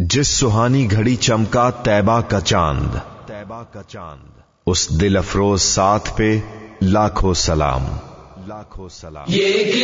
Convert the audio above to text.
जिस सुहानी घड़ी चमका तैबा का चांद, उस दिल अफरोज साथ पे लाखों सलाम।